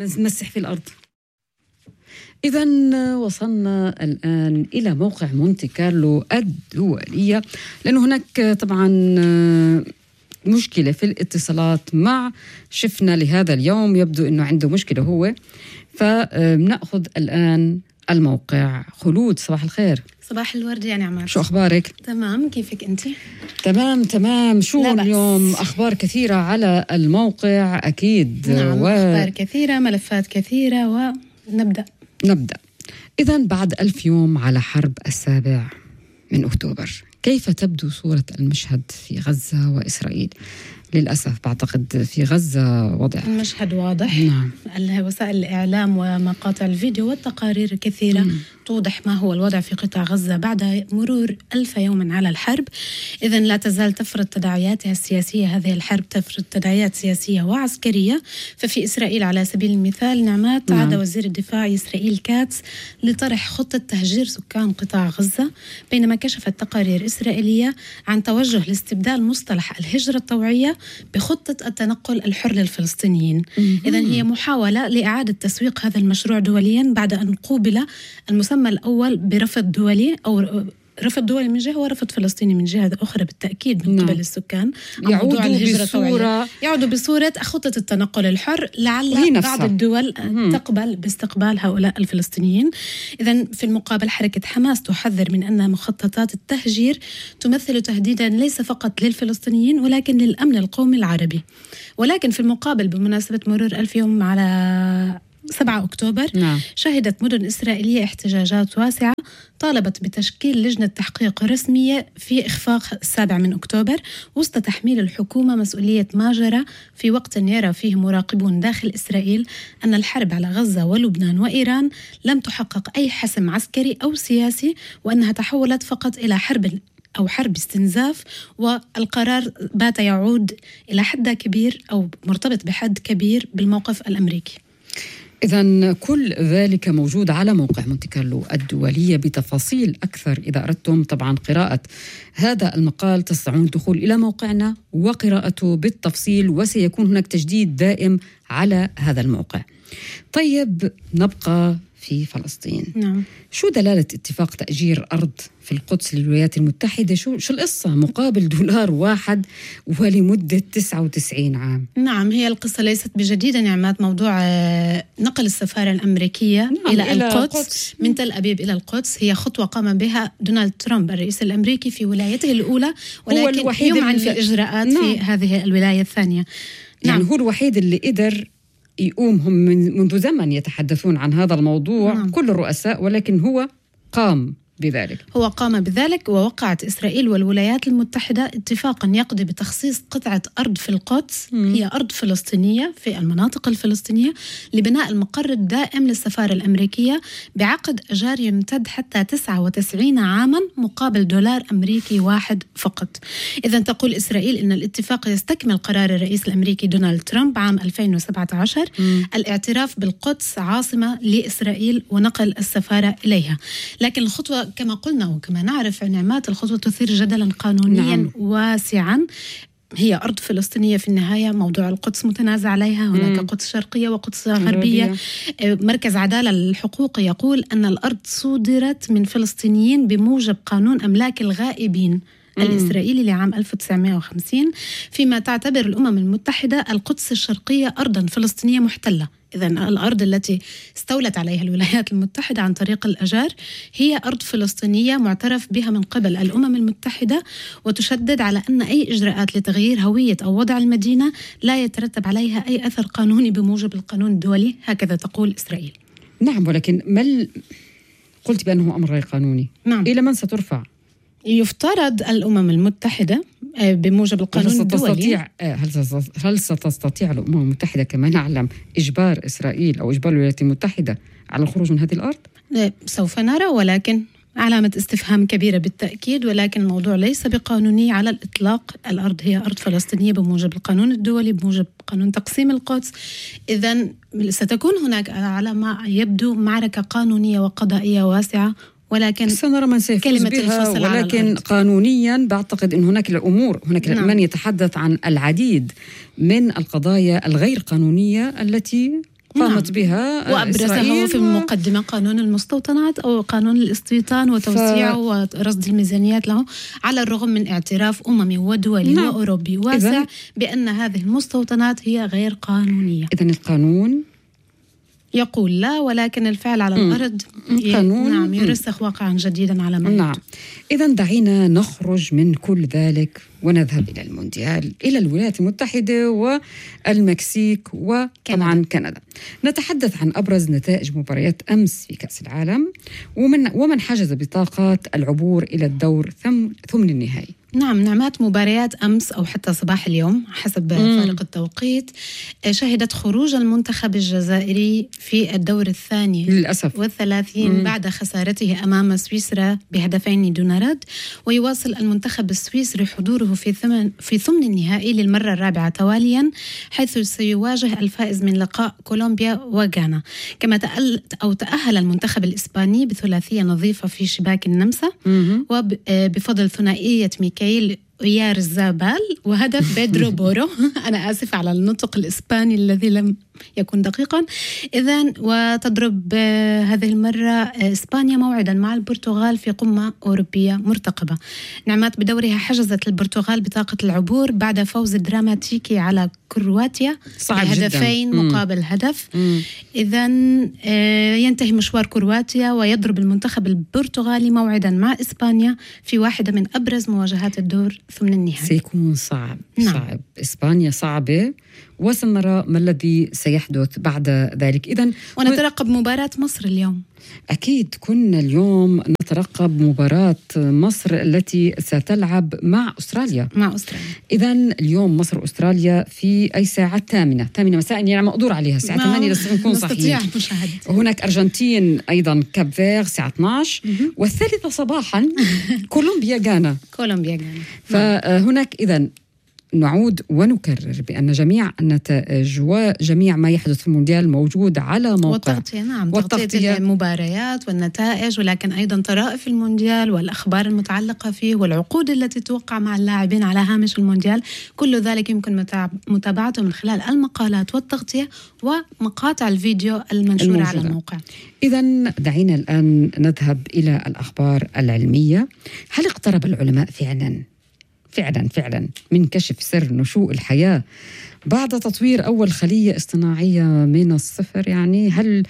بنمسح في الأرض. إذا وصلنا الآن إلى موقع مونتي كارلو الدولية، لأن هناك طبعا مشكلة في الاتصالات مع شفنا لهذا اليوم، يبدو أنه عنده مشكلة هو، فنأخذ الآن الموقع. خلود، صباح الخير. صباح الورد يا نعمات، شو أخبارك؟ تمام، كيفك أنت؟ تمام. شو اليوم أخبار كثيرة على الموقع أكيد. نعم، أخبار كثيرة، ملفات كثيرة، ونبدأ. إذن بعد 1000 يوم على حرب 7 أكتوبر، كيف تبدو صورة المشهد في غزة وإسرائيل؟ للأسف بعتقد في غزة وضع المشهد واضح. نعم. وسائل الإعلام ومقاطع الفيديو والتقارير كثيرة توضح ما هو الوضع في قطاع غزة بعد مرور 1000 يوم على الحرب. إذن لا تزال تفرض تداعياتها السياسية، هذه الحرب تفرض تداعيات سياسية وعسكرية. ففي إسرائيل على سبيل المثال نعمات، عاد وزير الدفاع إسرائيل كاتس لطرح خطة تهجير سكان قطاع غزة، بينما كشفت تقارير إسرائيلية عن توجه لاستبدال مصطلح الهجرة الطوعية بخطة التنقل الحر للفلسطينيين. إذن هي محاولة لإعادة تسويق هذا المشروع دوليا بعد أن قوبل المسمى الأول برفض دولي، أو رفض دولي من جهة ورفض فلسطيني من جهة أخرى بالتأكيد من قبل السكان. يعودوا بصورة خطة التنقل الحر، لعل بعض الدول تقبل باستقبال هؤلاء الفلسطينيين. إذن في المقابل حركة حماس تحذر من أن مخططات التهجير تمثل تهديدا ليس فقط للفلسطينيين ولكن للأمن القومي العربي. ولكن في المقابل بمناسبة مرور 1000 يوم على 7 أكتوبر، شهدت مدن إسرائيلية احتجاجات واسعة طالبت بتشكيل لجنة تحقيق رسمية في إخفاق 7 أكتوبر، وسط تحميل الحكومة مسؤولية ما جرى في وقت يرى فيه مراقبون داخل إسرائيل أن الحرب على غزة ولبنان وإيران لم تحقق أي حسم عسكري أو سياسي، وأنها تحولت فقط إلى حرب استنزاف، والقرار بات يعود إلى حد كبير أو مرتبط بحد كبير بالموقف الأمريكي. إذن كل ذلك موجود على موقع مونتي كارلو الدولية بتفاصيل أكثر. إذا أردتم طبعا قراءة هذا المقال تستطيعون الدخول إلى موقعنا وقراءته بالتفصيل، وسيكون هناك تجديد دائم على هذا الموقع. طيب، نبقى في فلسطين. نعم. شو دلالة اتفاق تأجير أرض في القدس للولايات المتحدة؟ شو القصة مقابل $1 ولمدة 99 عام؟ نعم، هي القصة ليست بجديدة نعمات. موضوع نقل السفارة الأمريكية إلى القدس من تل أبيب إلى القدس هي خطوة قام بها دونالد ترامب الرئيس الأمريكي في ولايته الأولى، ولكن يمعن في الإجراءات في هذه الولاية الثانية. يعني هو الوحيد اللي قدر يقوم. هم منذ زمن يتحدثون عن هذا الموضوع كل الرؤساء، ولكن هو قام بذلك. ووقعت إسرائيل والولايات المتحدة اتفاقا يقضي بتخصيص قطعة أرض في القدس، هي أرض فلسطينية في المناطق الفلسطينية، لبناء المقر الدائم للسفارة الأمريكية بعقد أجار يمتد حتى 99 عاما مقابل $1 واحد فقط. إذا تقول إسرائيل إن الاتفاق يستكمل قرار الرئيس الأمريكي دونالد ترامب عام 2017 الاعتراف بالقدس عاصمة لإسرائيل ونقل السفارة إليها. لكن الخطوة كما قلنا وكما نعرف نعمات، الخطوة تثير جدلا قانونيا واسعا. هي أرض فلسطينية في النهاية، موضوع القدس متنازع عليها، هناك قدس شرقية وقدس غربية. مركز عدالة الحقوق يقول أن الأرض صدرت من فلسطينيين بموجب قانون أملاك الغائبين الإسرائيلي لعام 1950، فيما تعتبر الأمم المتحدة القدس الشرقية أرضا فلسطينية محتلة. إذن الأرض التي استولت عليها الولايات المتحدة عن طريق الأجار هي أرض فلسطينية معترف بها من قبل الأمم المتحدة، وتشدد على أن أي إجراءات لتغيير هوية أو وضع المدينة لا يترتب عليها أي أثر قانوني بموجب القانون الدولي، هكذا تقول إسرائيل. نعم، ولكن قلت بأنه أمر غير قانوني. نعم. إلى من سترفع؟ يفترض الأمم المتحدة بموجب القانون الدولي. هل ستستطيع الأمم المتحدة كما نعلم إجبار إسرائيل أو إجبار الولايات المتحدة على الخروج من هذه الأرض؟ سوف نرى، ولكن علامة استفهام كبيرة بالتأكيد. ولكن الموضوع ليس بقانوني على الإطلاق. الأرض هي أرض فلسطينية بموجب القانون الدولي، بموجب قانون تقسيم القدس. إذن ستكون هناك على ما يبدو معركة قانونية وقضائية واسعة، ولكن سنرى من سيفوز بها. ولكن قانونيا بعتقد أن هناك نعم. من يتحدث عن العديد من القضايا الغير قانونية التي قامت بها وأبرزه في المقدمة قانون المستوطنات أو قانون الاستيطان وتوسيعه ورصد الميزانيات له، على الرغم من اعتراف أممي ودولي وأوروبي واسع بأن هذه المستوطنات هي غير قانونية. إذن القانون يقول لا، ولكن الفعل على الأرض نعم يرسخ واقعا جديدا على ما إذن دعينا نخرج من كل ذلك ونذهب إلى المونديال، إلى الولايات المتحدة والمكسيك وطبعا كندا. نتحدث عن أبرز نتائج مباريات أمس في كأس العالم ومن حجز بطاقة العبور إلى الدور ثمن النهائي. نعم، نعمات مباريات أمس أو حتى صباح اليوم حسب فارق التوقيت شهدت خروج المنتخب الجزائري في الدور الثاني للأسف والثلاثين بعد خسارته أمام سويسرا بهدفين دون رد، ويواصل المنتخب السويسري حضوره في ثمن النهائي للمرة الرابعة تواليا، حيث سيواجه الفائز من لقاء كولومبيا وغانا. كما تأهل المنتخب الإسباني بثلاثية نظيفة في شباك النمسا وبفضل ثنائية ميكائيل ويارزابال وهدف بيدرو بورو. أنا آسف على النطق الإسباني الذي لم يكن دقيقا. إذن وتضرب هذه المرة إسبانيا موعدا مع البرتغال في قمة أوروبية مرتقبة. نعمات بدورها حجزت البرتغال بطاقة العبور بعد فوز دراماتيكي على كرواتيا بهدفين مقابل هدف. إذن ينتهي مشوار كرواتيا ويضرب المنتخب البرتغالي موعدا مع إسبانيا في واحدة من أبرز مواجهات الدور ثمن النهائي. سيكون صعب. إسبانيا صعبة، وسنرى ما الذي سيحدث بعد ذلك. إذن ونترقب مباراة مصر اليوم. أكيد كنا اليوم نترقب مباراة مصر التي ستلعب مع أستراليا. إذن اليوم مصر وأستراليا في أي ساعة؟ 8 مساء، يعني مقدور عليها الساعة 8 لنكون صحيحين. هناك أرجنتين أيضا كاب فير الساعة 12 والثالثة صباحا كولومبيا غانا. فهناك إذن نعود ونكرر بأن جميع النتائج وجميع ما يحدث في المونديال موجود على موقع وتغطية المباريات والنتائج، ولكن أيضا طرائف المونديال والأخبار المتعلقة فيه والعقود التي توقع مع اللاعبين على هامش المونديال. كل ذلك يمكن متابعته من خلال المقالات والتغطية ومقاطع الفيديو المنشورة على الموقع. إذن دعينا الآن نذهب إلى الأخبار العلمية. هل اقترب العلماء فعلا من كشف سر نشوء الحياة بعد تطوير أول خلية اصطناعية من الصفر؟ يعني هل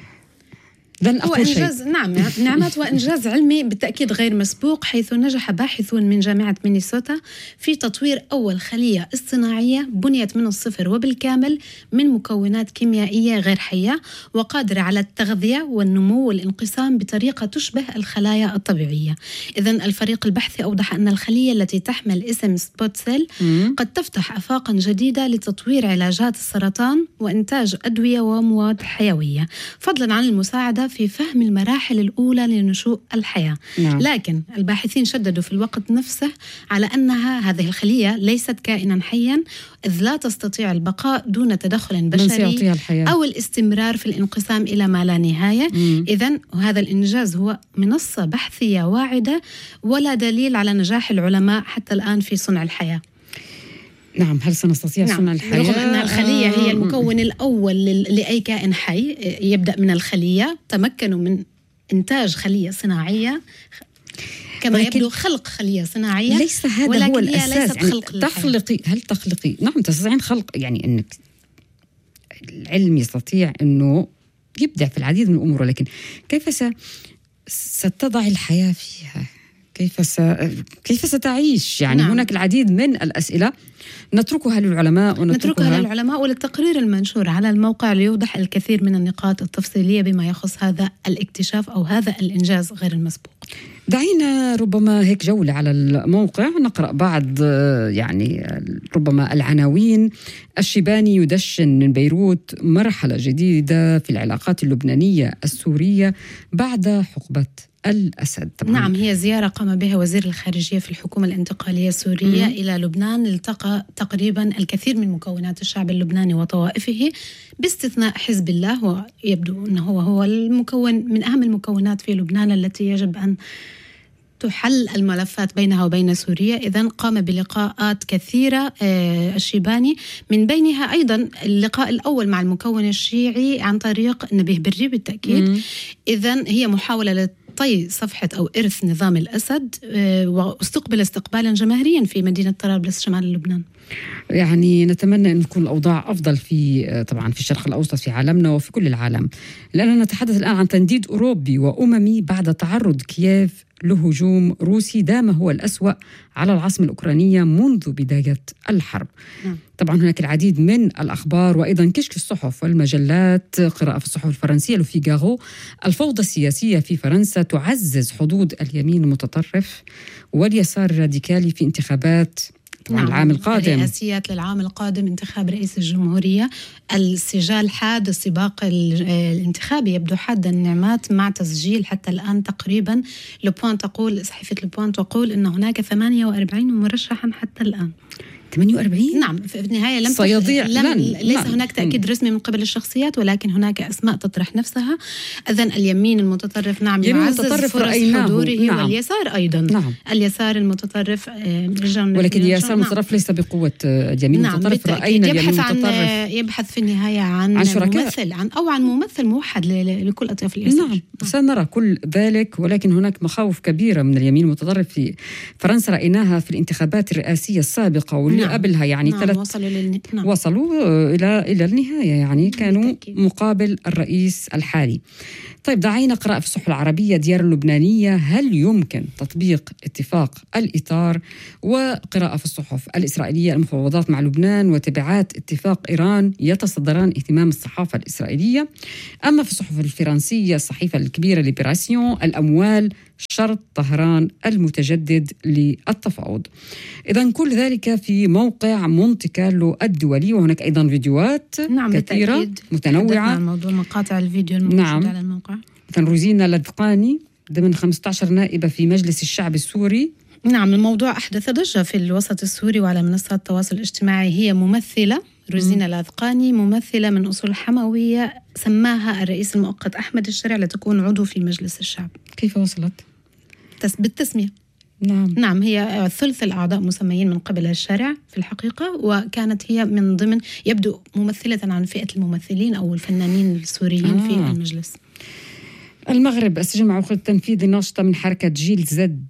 لن أقول شيء. نعمات وإنجاز علمي بالتأكيد غير مسبوق، حيث نجح باحثون من جامعة مينيسوتا في تطوير أول خلية اصطناعية بنيت من الصفر وبالكامل من مكونات كيميائية غير حية وقادرة على التغذية والنمو والانقسام بطريقة تشبه الخلايا الطبيعية. إذن الفريق البحثي أوضح أن الخلية التي تحمل اسم سبوت سيل قد تفتح آفاقا جديدة لتطوير علاجات السرطان وإنتاج أدوية ومواد حيوية، فضلا عن المساعدة في فهم المراحل الأولى لنشوء الحياة. لكن الباحثين شددوا في الوقت نفسه على أنها هذه الخلية ليست كائنا حيا، إذ لا تستطيع البقاء دون تدخل بشري أو الاستمرار في الانقسام إلى ما لا نهاية. إذن هذا الإنجاز هو منصة بحثية واعدة ولا دليل على نجاح العلماء حتى الآن في صنع الحياة. نعم، هل سنستطيع صنع الحياة؟ رغم أن الخلية هي المكون الأول لأي كائن حي، يبدأ من الخلية. تمكنوا من إنتاج خلية صناعية كما يبدو خلق خلية صناعية، ليس هذا هو الأساس. هل تخلقي؟ نعم، تستطيعين خلق، يعني أنك العلم يستطيع أنه يبدع في العديد من الأمور، ولكن كيف ستضع الحياة فيها؟ كيف ستعيش؟ يعني هناك العديد من الأسئلة نتركها للعلماء وللتقرير المنشور على الموقع ليوضح الكثير من النقاط التفصيلية بما يخص هذا الاكتشاف أو هذا الإنجاز غير المسبوق. دعينا ربما هيك جولة على الموقع نقرأ بعض يعني ربما العناوين. الشيباني يدشن من بيروت مرحلة جديدة في العلاقات اللبنانية السورية بعد حقبة الأسد. نعم، هي زيارة قام بها وزير الخارجية في الحكومة الانتقالية السورية إلى لبنان، التقى تقريبا الكثير من مكونات الشعب اللبناني وطوائفه باستثناء حزب الله، ويبدو أنه هو المكون من أهم المكونات في لبنان التي يجب أن حل الملفات بينها وبين سوريا. إذن قام بلقاءات كثيرة الشيباني، من بينها أيضا اللقاء الأول مع المكون الشيعي عن طريق نبيه بري بالتأكيد. إذن هي محاولة طي صفحة أو إرث نظام الأسد، واستقبل استقبالا جماهيريا في مدينة طرابلس شمال لبنان. يعني نتمنى أن تكون الأوضاع أفضل طبعا في الشرق الأوسط، في عالمنا وفي كل العالم، لأننا نتحدث الآن عن تنديد أوروبي وأممي بعد تعرض كييف لهجوم روسي دام هو الأسوأ على العاصمة الأوكرانية منذ بداية الحرب. طبعا هناك العديد من الأخبار وأيضا كشف الصحف والمجلات، قراءة في الصحف الفرنسية لو فيغارو. الفوضى السياسية في فرنسا تعزز حظوظ اليمين المتطرف واليسار الراديكالي في انتخابات العام القادم. الرئاسيات للعام القادم، انتخاب رئيس الجمهورية. السجال حاد، السباق الانتخابي يبدو حادا النعمات مع تسجيل حتى الآن تقريبا صحيفة لوبوان تقول أن هناك 48 مرشحا حتى الآن. 48؟ نعم، في النهاية ليس هناك تأكيد رسمي من قبل الشخصيات، ولكن هناك أسماء تطرح نفسها. إذن اليمين المتطرف يعزز فرص حضوره، واليسار أيضا. اليسار المتطرف ولكن اليسار المتطرف ليس بقوة اليمين المتطرف. رأينا اليمين المتطرف يبحث في النهاية عن شركاء عن ممثل موحد لكل أطياف اليسار. سنرى كل ذلك، ولكن هناك مخاوف كبيرة من اليمين المتطرف في فرنسا. رأيناها في الانتخابات الرئاسية السابقة واللي قبلها، يعني وصلوا إلى النهاية، يعني كانوا بالتأكيد مقابل الرئيس الحالي. طيب دعينا نقرأ في الصحف العربية ديار اللبنانية، هل يمكن تطبيق اتفاق الإطار؟ وقراءة في الصحف الإسرائيلية، المفاوضات مع لبنان وتبعات اتفاق إيران يتصدران اهتمام الصحافة الإسرائيلية. أما في الصحف الفرنسية الصحيفة الكبيرة ليبراسيون، الأموال شرط طهران المتجدد للتفاوض. إذن كل ذلك في موقع مونتي كارلو الدولي، وهناك أيضا فيديوهات كثيرة متنوعة. موضوع مقاطع الفيديو الموجودة على الموقع. روزينا لدقاني ضمن 15 نائبة في مجلس الشعب السوري. الموضوع أحدث ضجة في الوسط السوري وعلى منصات التواصل الاجتماعي. هي ممثلة روزينا لاذقاني، ممثلة من أصول حموية، سماها الرئيس المؤقت أحمد الشرع لتكون عضو في مجلس الشعب. كيف وصلت؟ بالتسمية. نعم، هي ثلث الأعضاء مسميين من قبل الشارع في الحقيقة، وكانت هي من ضمن يبدو ممثلة عن فئة الممثلين أو الفنانين السوريين في المجلس. المغرب، السجن مع عقد تنفيذ ناشطة من حركة جيل زد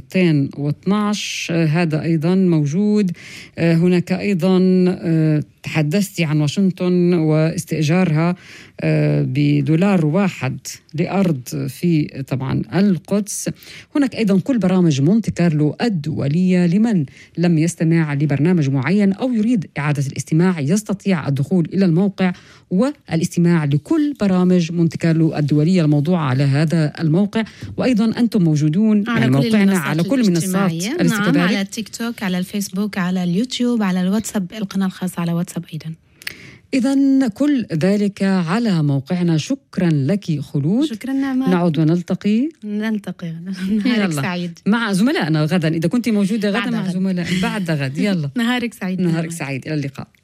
212، هذا أيضا موجود. هناك أيضا تحدثتي عن واشنطن واستئجارها $1 لأرض في طبعا القدس. هناك أيضا كل برامج مونتي كارلو الدولية، لمن لم يستمع لبرنامج معين أو يريد إعادة الاستماع يستطيع الدخول إلى الموقع والاستماع لكل برامج مونتي كارلو الدولية الموضوعة على هذا الموقع. وأيضا أنتم موجودون على موقعنا على كل منصات نعم، على التيك توك، على الفيسبوك، على اليوتيوب، على الواتساب، القناة الخاصة على واتساب أيضا. إذن كل ذلك على موقعنا. شكرا لك خلود. شكرا نعمة. نعود ونلتقي. نهارك سعيد مع زملائنا غدا، إذا كنت موجودة غدا مع زملاء بعد غد. يلا نهارك سعيد. نهارك سعيد، إلى اللقاء.